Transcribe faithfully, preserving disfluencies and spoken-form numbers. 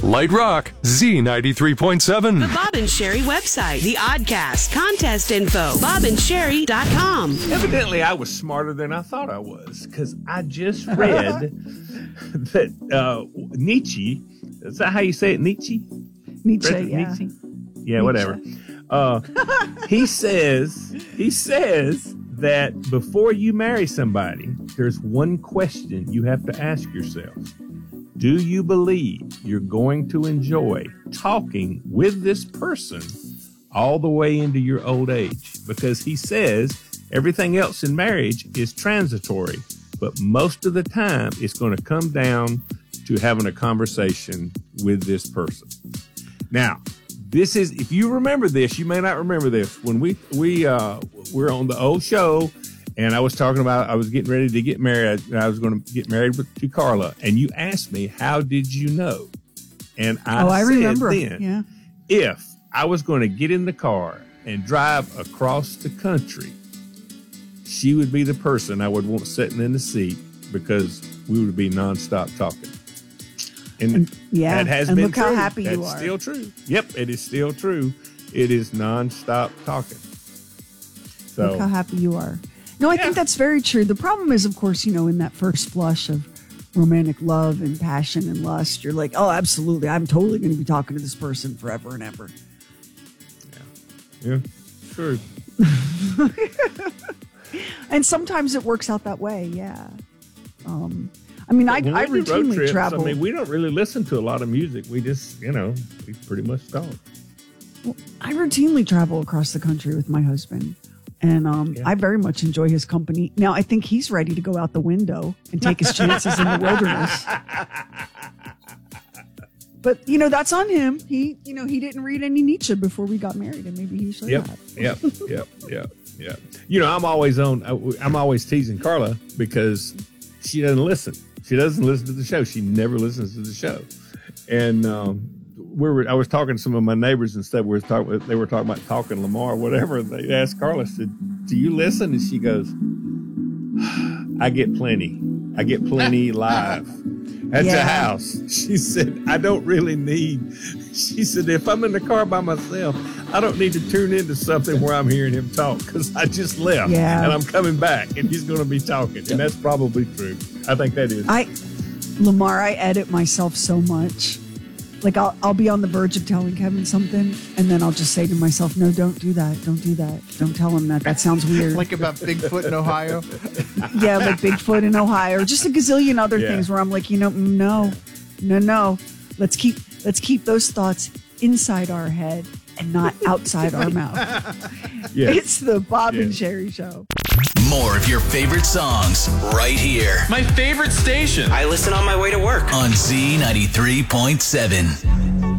Light Rock, Z ninety-three point seven. The Bob and Sherry website, the Oddcast, contest info, bob and sherry dot com. Evidently, I was smarter than I thought I was, because I just read that uh, Nietzsche, is that how you say it, Nietzsche? Nietzsche, Friedrich yeah. Nietzsche? Yeah, Nietzsche. whatever. Uh, he says, he says that before you marry somebody, there's one question you have to ask yourself. Do you believe you're going to enjoy talking with this person all the way into your old age? Because he says everything else in marriage is transitory, but most of the time it's going to come down to having a conversation with this person. Now, this is, if you remember this, you may not remember this. When we, we, uh, we're on the old show, and I was talking about, I was getting ready to get married. I was going to get married with, to Carla. And you asked me, how did you know? And I oh, I said remember. then, Yeah. if I was going to get in the car and drive across the country, she would be the person I would want sitting in the seat, because we would be nonstop talking. And, And- yeah, that has and been look how true. happy you That's are. still true. Yep, it is still true. It is nonstop talking. So, Look how happy you are. No, I Yeah. think that's very true. The problem is, of course, you know, in that first flush of romantic love and passion and lust, you're like, oh, absolutely. I'm totally going to be talking to this person forever and ever. yeah, true. And sometimes it works out that way. Yeah. Um, I mean, I, When I we do road routinely trips, travel. I mean, we don't really listen to a lot of music. We just, you know, we pretty much talk. I routinely travel across the country with my husband. And um, Yeah. I very much enjoy his company. Now, I think he's ready to go out the window and take his chances in the wilderness. But, you know, that's on him. He, you know, he didn't read any Nietzsche before we got married, and maybe he should Yep, have. yep, yep, yep, yep. You know, I'm always on, I'm always teasing Carla because she doesn't listen. She doesn't listen to the show. She never listens to the show. And um, we were, I was talking to some of my neighbors and stuff. We were talking, they were talking about talking Lamar or whatever. And they asked Carla, said, do you listen? And she goes, I get plenty. I get plenty live at Yeah. the house. She said, I don't really need, she said, if I'm in the car by myself, I don't need to tune into something where I'm hearing him talk, because I just left Yeah. and I'm coming back and he's going to be talking. And that's probably true. I think that is. I, Lamar, I edit myself so much. Like, I'll, I'll be on the verge of telling Kevin something, and then I'll just say to myself, no, don't do that. Don't do that. Don't tell him that. That sounds weird. Like about Bigfoot in Ohio. Yeah, like Bigfoot in Ohio, or just a gazillion other Yeah. things where I'm like, you know, mm, no, no, no. Let's keep let's keep those thoughts inside our head and not outside our mouth. Yes. It's the Bob and Yes. Sherry Show. More of your favorite songs right here My favorite station. I listen on my way to work. on Z ninety-three point seven.